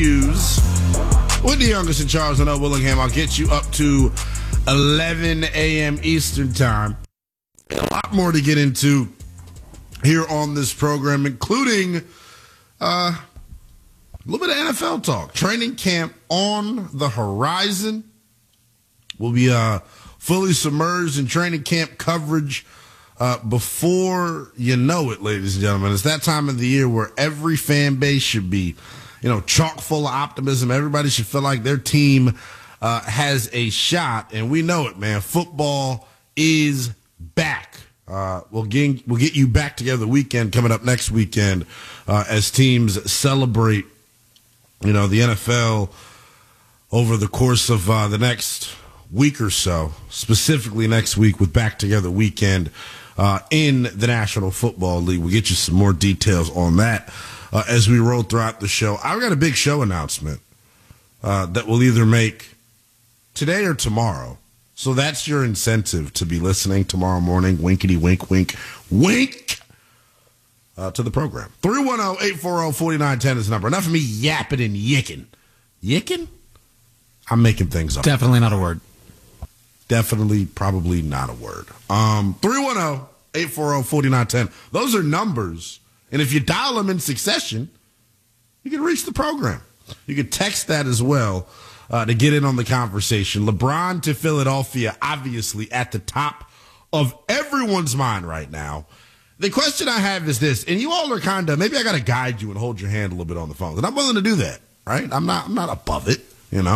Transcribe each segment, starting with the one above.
continues with the youngest in Charles and Willingham. I'll get you up to 11 a.m. Eastern time. A lot more to get into here on this program, including a little bit of NFL talk. Training camp on the horizon. We'll be fully submerged in training camp coverage before you know it, ladies and gentlemen. It's that time of the year where every fan base should be, chock full of optimism. Everybody should feel like their team has a shot, and we know it, man. Football is back. We'll get you back together the weekend coming up next weekend as teams celebrate, the NFL over the course of the next week or so, specifically next week with Back Together Weekend in the National Football League. We'll get you some more details on that as we roll throughout the show. I've got a big show announcement that we'll either make today or tomorrow. So that's your incentive to be listening tomorrow morning. Winkety wink, wink, wink to the program. 310-840-4910 is the number. Enough of me yapping and yicking. Yicking? I'm making things up. Definitely not a word. Definitely, probably not a word. 310-840-4910. Those are numbers. And if you dial them in succession, you can reach the program. You can text that as well to get in on the conversation. LeBron to Philadelphia, obviously at the top of everyone's mind right now. The question I have is this, and you all are kind of, maybe I got to guide you and hold your hand a little bit on the phone. And I'm willing to do that, right? I'm not above it,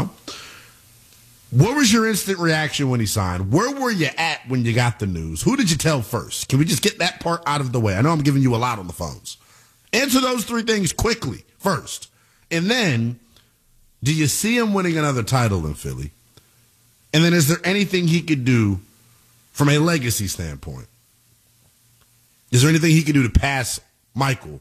What was your instant reaction when he signed? Where were you at when you got the news? Who did you tell first? Can we just get that part out of the way? I know I'm giving you a lot on the phones. Answer those three things quickly first. And then, do you see him winning another title in Philly? And then is there anything he could do from a legacy standpoint? Is there anything he could do to pass Michael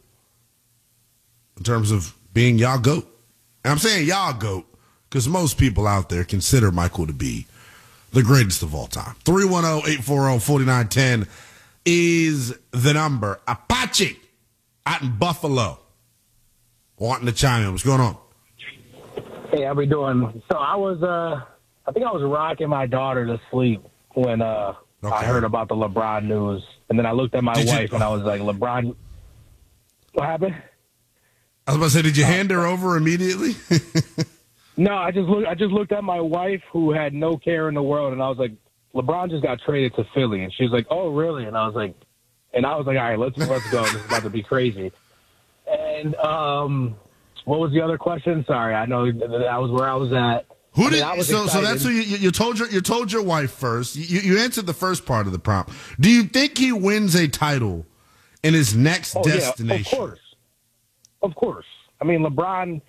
in terms of being y'all GOAT? And I'm saying y'all GOAT because most people out there consider Michael to be the greatest of all time. 310-840-4910 is the number. Apache out in Buffalo wanting to chime in. What's going on? Hey, how we doing? So I think I was rocking my daughter to sleep when I heard about the LeBron news. And then I looked at my wife and I was like, LeBron, what happened? I was about to say, did you hand her over immediately? No, I just looked at my wife who had no care in the world. And I was like, LeBron just got traded to Philly. And she was like, oh, really? And I was like, all right, let's go. This is about to be crazy. And, what was the other question? Sorry, I know that was where I was at. So that's who you told your wife first. You answered the first part of the prompt. Do you think he wins a title in his next destination? Yeah, of course. I mean, LeBron.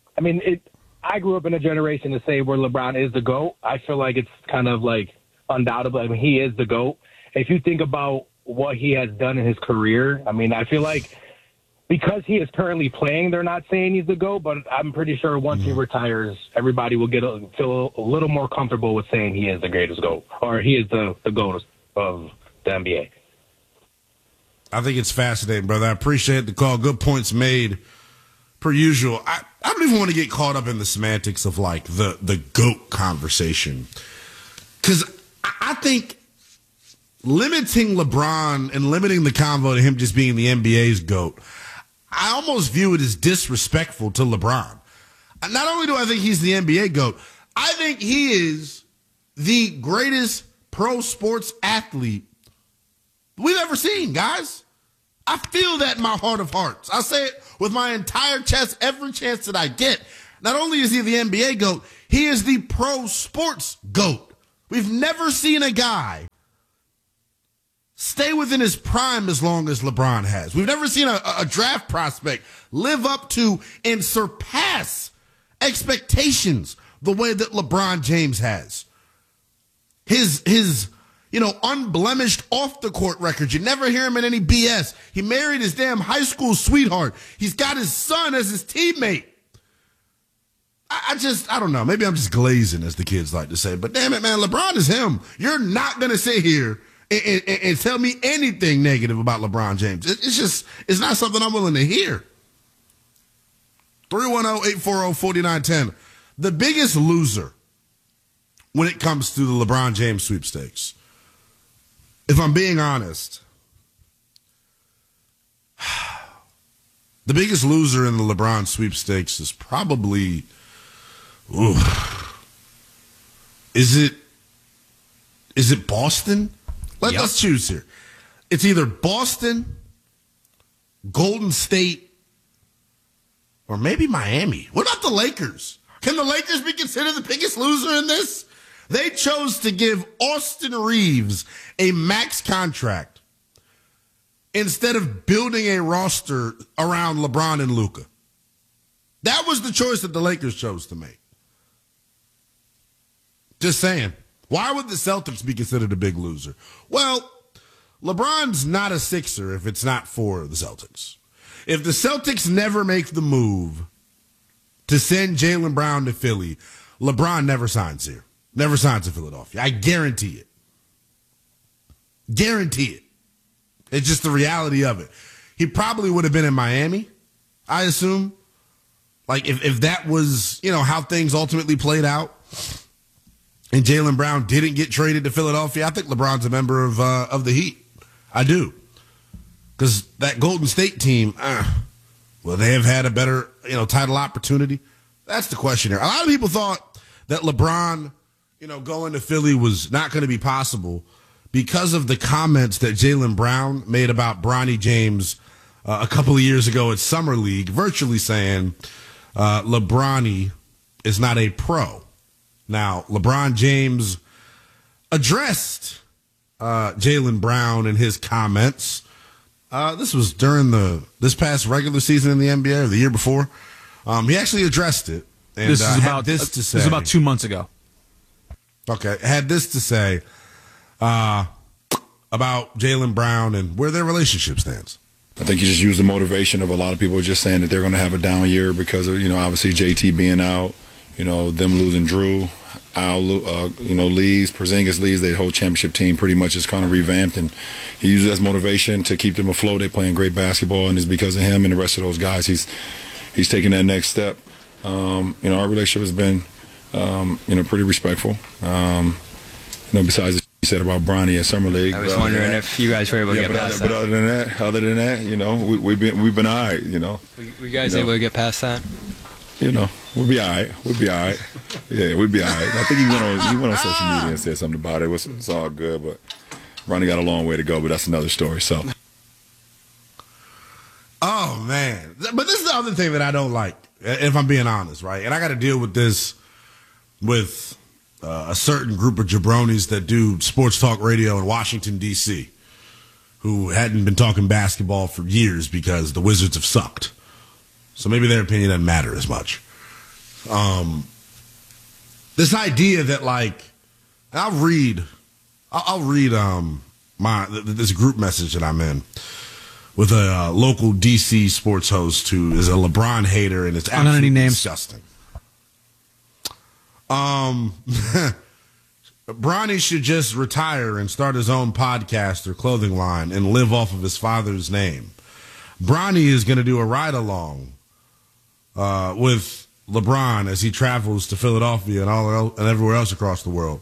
I grew up in a generation to say where LeBron is the GOAT. I feel like it's kind of like undoubtedly. I mean, he is the GOAT. If you think about what he has done in his career, I feel like. Because he is currently playing, they're not saying he's the GOAT, but I'm pretty sure once he retires, everybody will feel a little more comfortable with saying he is the greatest GOAT, or he is the GOAT of the NBA. I think it's fascinating, brother. I appreciate the call. Good points made, per usual. I don't even want to get caught up in the semantics of, like, the GOAT conversation. Because I think limiting LeBron and limiting the convo to him just being the NBA's GOAT, I almost view it as disrespectful to LeBron. Not only do I think he's the NBA GOAT, I think he is the greatest pro sports athlete we've ever seen, guys. I feel that in my heart of hearts. I say it with my entire chest every chance that I get. Not only is he the NBA GOAT, he is the pro sports GOAT. We've never seen a guy stay within his prime as long as LeBron has. We've never seen a draft prospect live up to and surpass expectations the way that LeBron James has. His unblemished off the court record. You never hear him in any BS. He married his damn high school sweetheart. He's got his son as his teammate. I don't know. Maybe I'm just glazing, as the kids like to say. But damn it, man, LeBron is him. You're not going to sit here and tell me anything negative about LeBron James. It's not something I'm willing to hear. 310-840-4910. The biggest loser when it comes to the LeBron James sweepstakes, if I'm being honest, the biggest loser in the LeBron sweepstakes is probably, is it Boston? Let's choose here. It's either Boston, Golden State, or maybe Miami. What about the Lakers? Can the Lakers be considered the biggest loser in this? They chose to give Austin Reeves a max contract instead of building a roster around LeBron and Luka. That was the choice that the Lakers chose to make. Just saying. Why would the Celtics be considered a big loser? Well, LeBron's not a Sixer if it's not for the Celtics. If the Celtics never make the move to send Jaylen Brown to Philly, LeBron never signs here. Never signs in Philadelphia. I guarantee it. Guarantee it. It's just the reality of it. He probably would have been in Miami, I assume. Like, if that was, how things ultimately played out, and Jaylen Brown didn't get traded to Philadelphia, I think LeBron's a member of the Heat. I do. Because that Golden State team, will they have had a better, title opportunity? That's the question here. A lot of people thought that LeBron, going to Philly was not going to be possible because of the comments that Jaylen Brown made about Bronny James a couple of years ago at Summer League, virtually saying LeBronny is not a pro. Now, LeBron James addressed Jaylen Brown in his comments. This was during this past regular season in the NBA, or the year before. He actually addressed it. And this is about 2 months ago. Okay, had this to say about Jaylen Brown and where their relationship stands. I think you just use the motivation of a lot of people just saying that they're going to have a down year because of, obviously JT being out, them losing Drew, Al, leaves, Porzingis leaves, their whole championship team pretty much is kind of revamped, and he uses it as motivation to keep them afloat. They're playing great basketball, and it's because of him and the rest of those guys. He's taking that next step. Our relationship has been, pretty respectful. Besides what you said about Bronny at Summer League. I was wondering if you guys were able to get past that. But other than that, we've been all right. Were you guys able to get past that? We'll be all right. Yeah, we'll be all right. I think he went on social media and said something about it. It's all good, but Ronnie got a long way to go, but that's another story. So. Oh, man. But this is the other thing that I don't like, if I'm being honest, right? And I got to deal with this with a certain group of jabronis that do sports talk radio in Washington, D.C., who hadn't been talking basketball for years because the Wizards have sucked. So maybe their opinion doesn't matter as much. This idea that, I'll read this group message that I'm in with a local DC sports host who is a LeBron hater, and it's absolutely disgusting. Bronny should just retire and start his own podcast or clothing line and live off of his father's name. Bronny is going to do a ride-along with LeBron as he travels to Philadelphia and everywhere else across the world.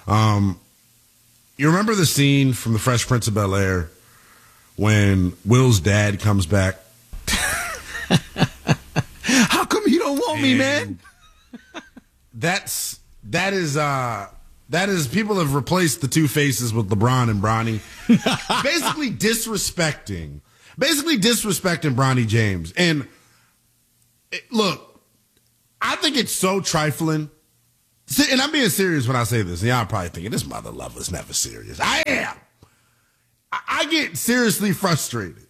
You remember the scene from The Fresh Prince of Bel-Air when Will's dad comes back? How come you don't want me, man? That is people have replaced the two faces with LeBron and Bronny. basically disrespecting Bronny James. And look, I think it's so trifling. And I'm being serious when I say this. And y'all are probably thinking, this mother lover's never serious. I am. I get seriously frustrated.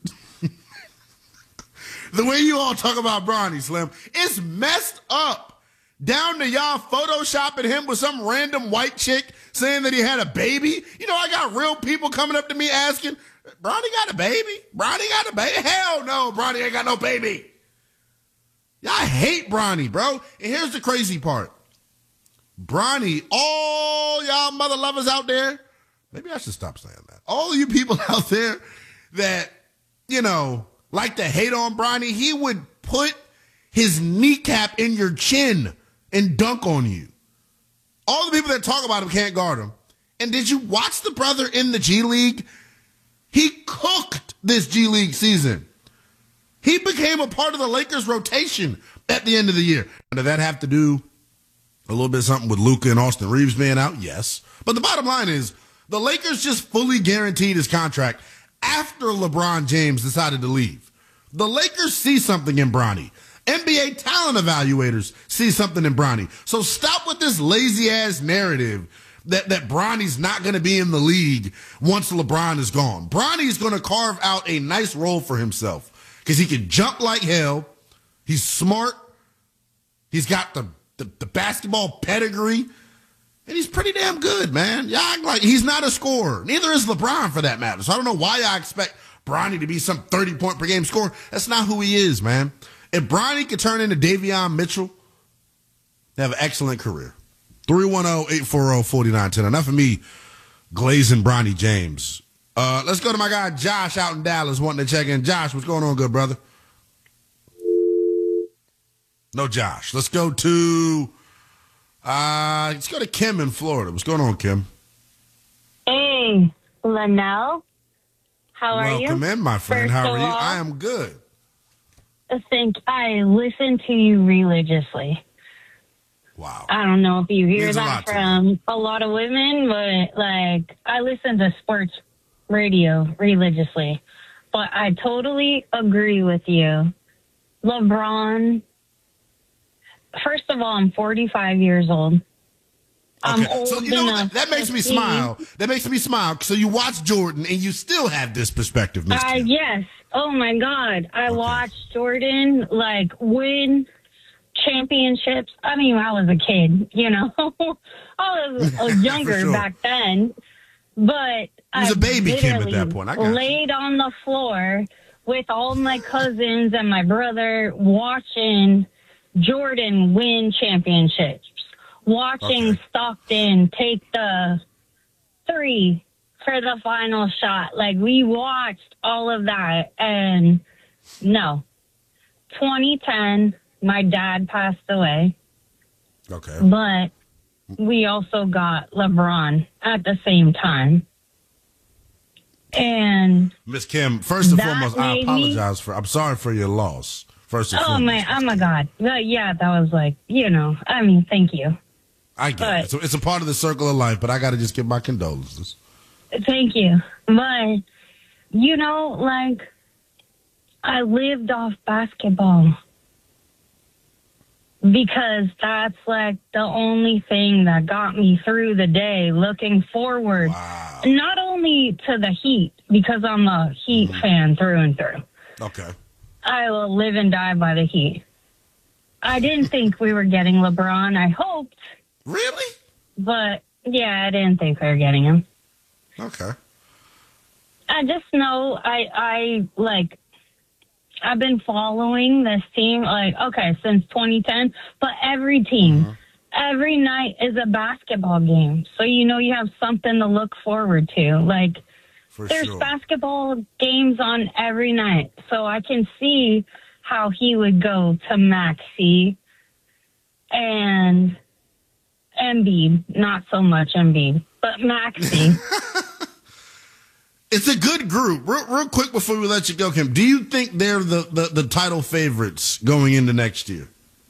The way you all talk about Bronny, Slim, it's messed up. Down to y'all photoshopping him with some random white chick saying that he had a baby. I got real people coming up to me asking, Bronny got a baby? Bronny got a baby? Hell no, Bronny ain't got no baby. Y'all hate Bronny, bro. And here's the crazy part. Bronny, all y'all mother lovers out there, maybe I should stop saying that. All you people out there that, like to hate on Bronny, he would put his kneecap in your chin and dunk on you. All the people that talk about him can't guard him. And did you watch the brother in the G League? He cooked this G League season. He became a part of the Lakers rotation at the end of the year. Did that have to do a little bit of something with Luka and Austin Reeves being out? Yes. But the bottom line is the Lakers just fully guaranteed his contract after LeBron James decided to leave. The Lakers see something in Bronny. NBA talent evaluators see something in Bronny. So stop with this lazy-ass narrative that Bronny's not going to be in the league once LeBron is gone. Bronny's going to carve out a nice role for himself because he can jump like hell. He's smart. He's got the basketball pedigree. And he's pretty damn good, man. Y'all act like he's not a scorer. Neither is LeBron, for that matter. So I don't know why y'all expect Bronny to be some 30-point per game scorer. That's not who he is, man. If Bronny could turn into Davion Mitchell, they have an excellent career. 310-840-4910. Enough of me glazing Bronny James. Let's go to my guy Josh out in Dallas wanting to check in. Josh, what's going on, good brother? No Josh. Let's go to Kim in Florida. What's going on, Kim? Hey, Linnell. How are you? Welcome in, my friend. How are you? I am good. I listen to you religiously. Wow. I don't know if you hear that from a lot of women, but like I listen to sports radio religiously. But I totally agree with you. LeBron, first of all, I'm 45 years old. I'm old so you know what? That makes me smile. That makes me smile. So you watch Jordan and you still have this perspective, Miss Kim. Yes. Oh my God. I watched Jordan win championships. I mean, I was a kid, you know. I was younger back then. But I was a baby Kim at that point. I got laid on the floor with all my cousins and my brother watching Jordan win championships. Watching Stockton take the 3 for the final shot. Like, we watched all of that. And no, 2010, my dad passed away. Okay. But we also got LeBron at the same time. And Miss Kim, first and foremost, I apologize I'm sorry for your loss. First and foremost. Oh my God. Well, yeah, that was thank you. I get it. It's a part of the circle of life, but I got to just give my condolences. Thank you. But, I lived off basketball because that's the only thing that got me through the day, looking forward. Wow. Not only to the Heat, because I'm a Heat fan through and through. Okay. I will live and die by the Heat. I didn't think we were getting LeBron. I hoped. Really? But, yeah, I didn't think we were getting him. Okay. I just know I've been following this team, since 2010, but every team, every night is a basketball game. So, you have something to look forward to. There's basketball games on every night. So I can see how he would go to Maxey and Embiid. Not so much Embiid, but Maxey. It's a good group. Real quick before we let you go, Kim, do you think they're the title favorites going into next year?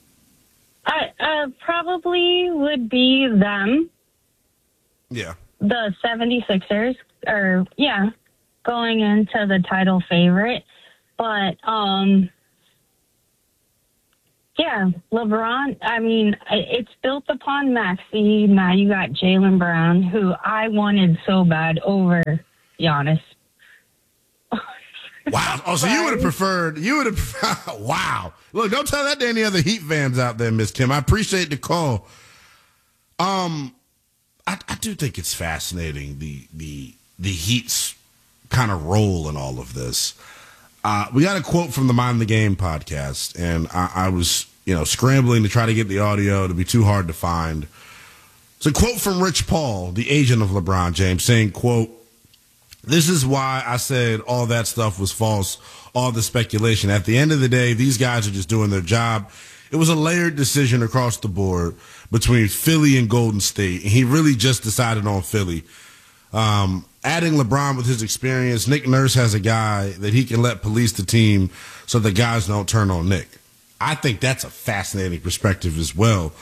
I probably would be them. Yeah. The 76ers are, going into the title favorite. But, LeBron, it's built upon Maxey. Now you got Jaylen Brown, who I wanted so bad over Giannis. Wow. Oh, so you would have preferred, wow. Look, don't tell that to any other Heat fans out there, Miss Kim. I appreciate the call. I do think it's fascinating, the Heat's kind of role in all of this. We got a quote from the Mind the Game podcast, and I was, scrambling to try to get the audio to be too hard to find. It's a quote from Rich Paul, the agent of LeBron James, saying, quote, This is why I said all that stuff was false, all the speculation. At the end of the day, these guys are just doing their job. It was a layered decision across the board between Philly and Golden State, and he really just decided on Philly. Adding LeBron with his experience, Nick Nurse has a guy that he can let police the team so the guys don't turn on Nick. I think that's a fascinating perspective as well.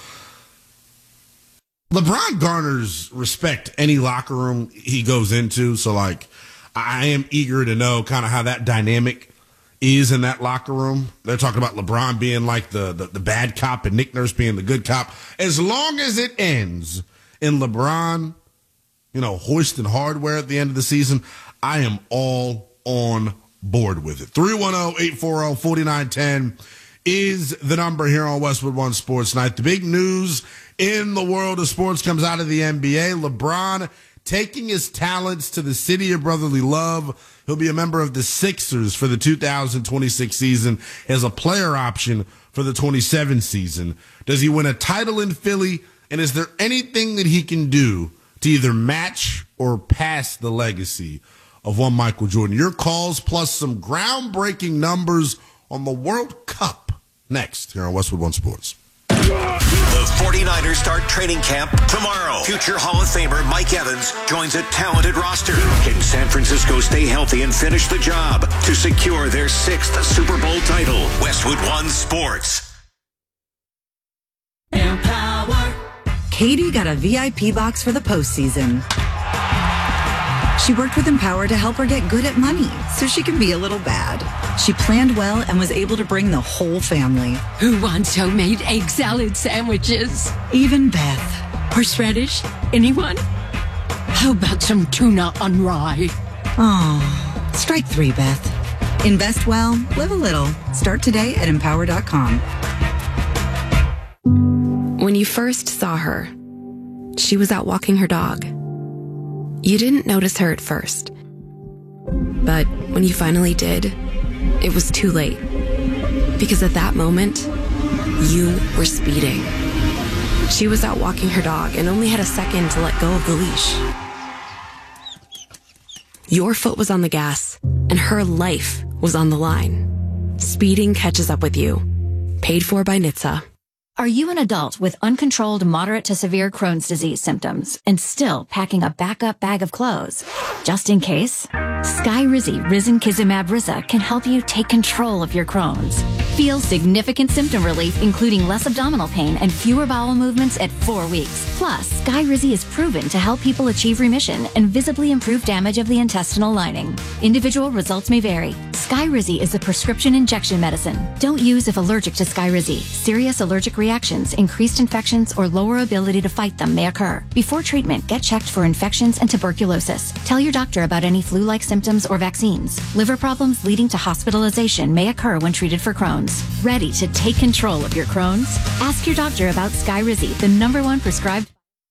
LeBron garners respect any locker room he goes into. So, like, I am eager to know kind of how that dynamic is in that locker room. They're talking about LeBron being like the bad cop and Nick Nurse being the good cop. As long as it ends in LeBron, hoisting hardware at the end of the season, I am all on board with it. 310-840-4910 is the number here on Westwood One Sports Night. The big news in the world of sports comes out of the NBA. LeBron taking his talents to the city of brotherly love. He'll be a member of the Sixers for the 2026 season as a player option for the 27 season. Does he win a title in Philly? And is there anything that he can do to either match or pass the legacy of one Michael Jordan? Your calls plus some groundbreaking numbers on the World Cup next here on Westwood One Sports. The 49ers start training camp tomorrow. Future Hall of Famer Mike Evans joins a talented roster. Can San Francisco stay healthy and finish the job to secure their 6th Super Bowl title? Westwood One Sports. Empower. Katie got a VIP box for the postseason. She worked with Empower to help her get good at money so she can be a little bad. She planned well and was able to bring the whole family. Who wants homemade egg salad sandwiches? Even Beth. Horseradish? Anyone? How about some tuna on rye? Oh, strike 3, Beth. Invest well, live a little. Start today at Empower.com. When you first saw her, she was out walking her dog. You didn't notice her at first. But when you finally did, it was too late. Because at that moment, you were speeding. She was out walking her dog and only had a second to let go of the leash. Your foot was on the gas, and her life was on the line. Speeding catches up with you. Paid for by NHTSA. Are you an adult with uncontrolled moderate to severe Crohn's disease symptoms and still packing a backup bag of clothes? Just in case, Skyrizi Risankizumab Riza can help you take control of your Crohn's. Feel significant symptom relief, including less abdominal pain and fewer bowel movements at 4 weeks. Plus, Skyrizi is proven to help people achieve remission and visibly improve damage of the intestinal lining. Individual results may vary. Skyrizi is a prescription injection medicine. Don't use if allergic to Skyrizi. Serious allergic reactions, increased infections, or lower ability to fight them may occur. Before treatment, get checked for infections and tuberculosis. Tell your doctor about any flu-like symptoms or vaccines. Liver problems leading to hospitalization may occur when treated for Crohn's. Ready to take control of your Crohn's? Ask your doctor about Skyrizi, the #1 prescribed.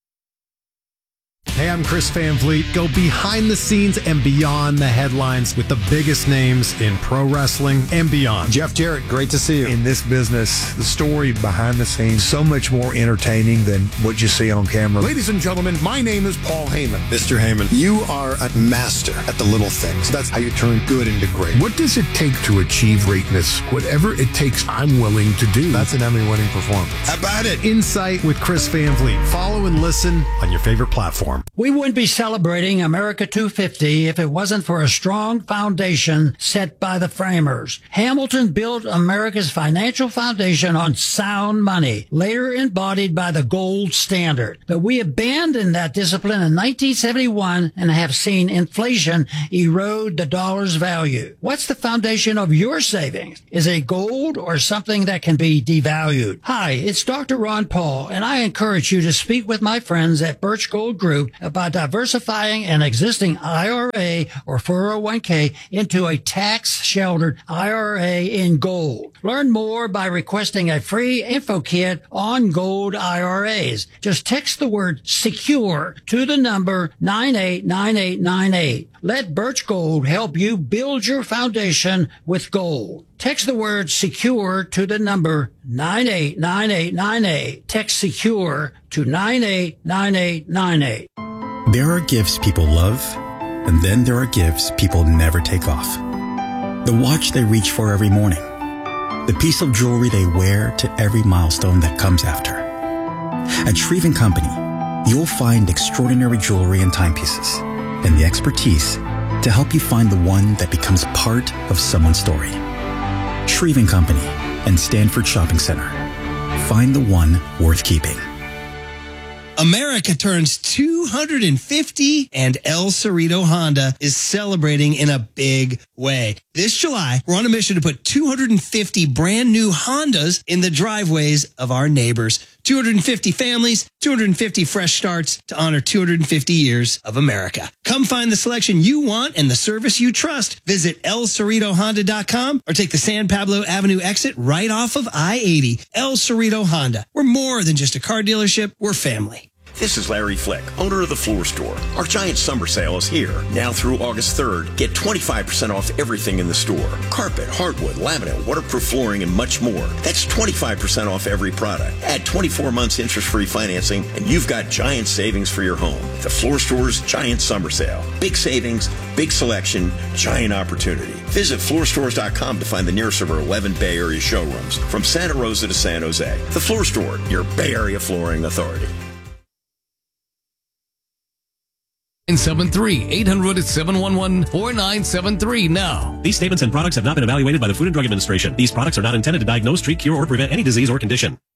Hey, I'm Chris Van Vliet. Go behind the scenes and beyond the headlines with the biggest names in pro wrestling and beyond. Jeff Jarrett, great to see you. In this business, the story behind the scenes, so much more entertaining than what you see on camera. Ladies and gentlemen, my name is Paul Heyman. Mr. Heyman, you are a master at the little things. That's how you turn good into great. What does it take to achieve greatness? Whatever it takes, I'm willing to do. That's an Emmy-winning performance. How about it? Insight with Chris Van Vliet. Follow and listen on your favorite platform. We wouldn't be celebrating America 250 if it wasn't for a strong foundation set by the framers. Hamilton built America's financial foundation on sound money, later embodied by the gold standard. But we abandoned that discipline in 1971 and have seen inflation erode the dollar's value. What's the foundation of your savings? Is it gold or something that can be devalued? Hi, it's Dr. Ron Paul, and I encourage you to speak with my friends at Birch Gold Group about diversifying an existing IRA or 401k into a tax-sheltered IRA in gold. Learn more by requesting a free info kit on gold IRAs. Just text the word SECURE to the number 989898. Let Birch Gold help you build your foundation with gold. Text the word SECURE to the number 989898. Text SECURE to 989898. There are gifts people love, And then there are gifts people never take off. The watch they reach for every morning. The piece of jewelry they wear to every milestone that comes after. At Shreve & Company, you'll find extraordinary jewelry and timepieces and the expertise to help you find the one that becomes part of someone's story. Shreve & Company and Stanford Shopping Center. Find the one worth keeping. America turns 250 and El Cerrito Honda is celebrating in a big way. This July, we're on a mission to put 250 brand new Hondas in the driveways of our neighbors. 250 families, 250 fresh starts to honor 250 years of America. Come find the selection you want and the service you trust. Visit ElCerritoHonda.com or take the San Pablo Avenue exit right off of I-80. El Cerrito Honda. We're more than just a car dealership. We're family. This is Larry Flick, owner of The Floor Store. Our giant summer sale is here. Now through August 3rd, get 25% off everything in the store. Carpet, hardwood, laminate, waterproof flooring, and much more. That's 25% off every product. Add 24 months interest-free financing, and you've got giant savings for your home. The Floor Store's giant summer sale. Big savings, big selection, giant opportunity. Visit floorstores.com to find the nearest of our 11 Bay Area showrooms, from Santa Rosa to San Jose. The Floor Store, your Bay Area flooring authority. 973-800-711-4973 now. These statements and products have not been evaluated by the Food and Drug Administration. These products are not intended to diagnose, treat, cure, or prevent any disease or condition.